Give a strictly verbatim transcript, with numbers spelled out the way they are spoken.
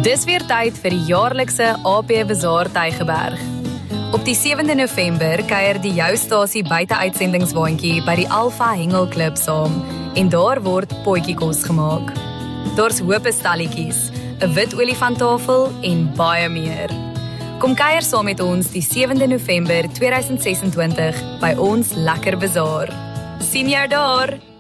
Dis weer tyd vir die jaarlikse A P Bazaar Tygerberg. Op die sewende November kuier die Jou Stasie buite-uitsendingswaandjie by die Alpha Hengelklub saam en daar word potjiekos gemaak. Daar's hoop stalletjies, 'n wit olifanttafel en baie meer. Kom kuier saam met ons die sewende November tweeduisend ses en twintig by ons lekker bazaar. Sien jou daar!